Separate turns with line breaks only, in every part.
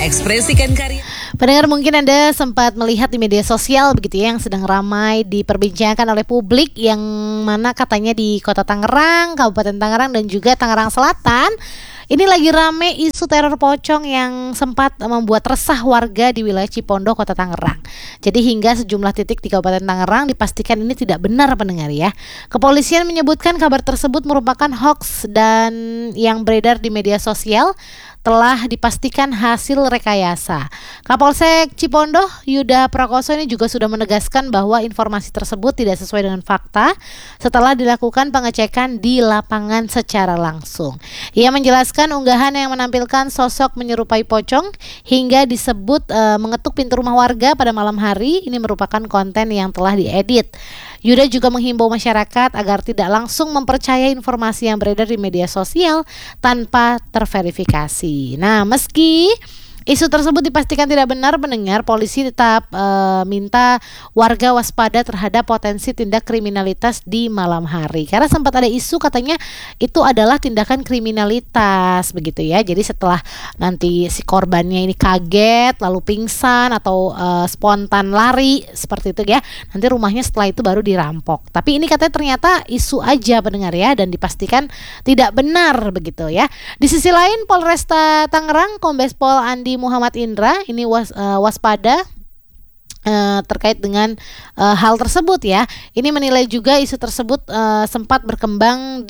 Ekspresikan karya.
Pendengar, mungkin Anda sempat melihat di media sosial begitu ya, yang sedang ramai diperbincangkan oleh publik, yang mana katanya di Kota Tangerang, Kabupaten Tangerang dan juga Tangerang Selatan ini lagi rame isu teror pocong yang sempat membuat resah warga di wilayah Cipondoh, Kota Tangerang. Jadi hingga sejumlah titik di Kabupaten Tangerang dipastikan ini tidak benar, pendengar ya. Kepolisian menyebutkan kabar tersebut merupakan hoax dan yang beredar di media sosial telah dipastikan hasil rekayasa. Kapolsek Cipondoh Yuda Prakoso ini juga sudah menegaskan bahwa informasi tersebut tidak sesuai dengan fakta setelah dilakukan pengecekan di lapangan secara langsung. Ia menjelaskan unggahan yang menampilkan sosok menyerupai pocong hingga disebut mengetuk pintu rumah warga pada malam hari ini merupakan konten yang telah diedit. Yuda juga menghimbau masyarakat agar tidak langsung mempercayai informasi yang beredar di media sosial tanpa terverifikasi. Nah, meski isu tersebut dipastikan tidak benar, pendengar, polisi tetap minta warga waspada terhadap potensi tindak kriminalitas di malam hari. Karena sempat ada isu katanya itu adalah tindakan kriminalitas begitu ya. Jadi setelah nanti si korbannya ini kaget lalu pingsan atau spontan lari seperti itu ya, nanti rumahnya setelah itu baru dirampok. Tapi ini katanya ternyata isu aja, pendengar ya, dan dipastikan tidak benar begitu ya. Di sisi lain, Polresta Tangerang Kombes Pol Andi Muhammad Indra ini waspada terkait dengan hal tersebut ya. Ini menilai juga isu tersebut sempat berkembang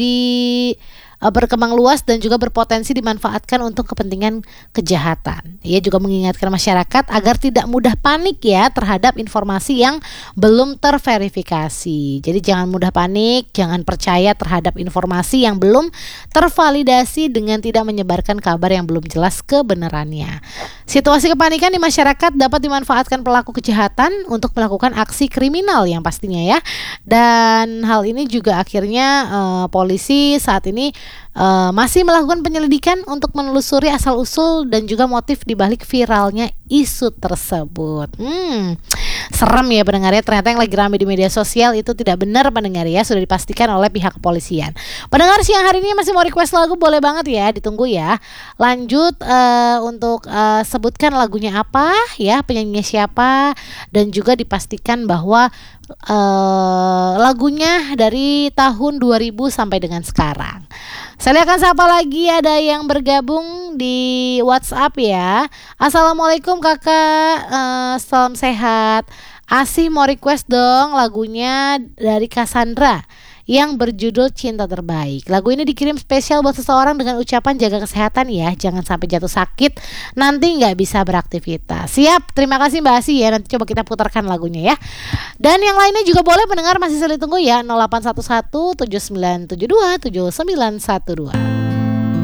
luas dan juga berpotensi dimanfaatkan untuk kepentingan kejahatan. Ia juga mengingatkan masyarakat agar tidak mudah panik ya terhadap informasi yang belum terverifikasi. Jadi jangan mudah panik, jangan percaya terhadap informasi yang belum tervalidasi dengan tidak menyebarkan kabar yang belum jelas kebenarannya. Situasi kepanikan di masyarakat dapat dimanfaatkan pelaku kejahatan untuk melakukan aksi kriminal yang pastinya ya. Dan hal ini juga akhirnya polisi saat ini masih melakukan penyelidikan untuk menelusuri asal-usul dan juga motif dibalik viralnya isu tersebut. Serem ya pendengar ya, ternyata yang lagi ramai di media sosial itu tidak benar, pendengar ya, sudah dipastikan oleh pihak kepolisian. Pendengar, siang hari ini masih mau request lagu, boleh banget ya, ditunggu ya. Lanjut untuk sebutkan lagunya apa ya, penyanyinya siapa, dan juga dipastikan bahwa lagunya dari tahun 2000 sampai dengan sekarang. Saya akan sapa lagi, ada yang bergabung di WhatsApp ya. Assalamualaikum kakak, salam sehat. Asih mau request dong lagunya dari Cassandra yang berjudul Cinta Terbaik. Lagu ini dikirim spesial buat seseorang dengan ucapan jaga kesehatan ya, jangan sampai jatuh sakit, nanti nggak bisa beraktivitas. Siap, terima kasih Mbak Asih ya, nanti coba kita putarkan lagunya ya. Dan yang lainnya juga boleh, pendengar masih saya tunggu ya, 0811 7972 7912.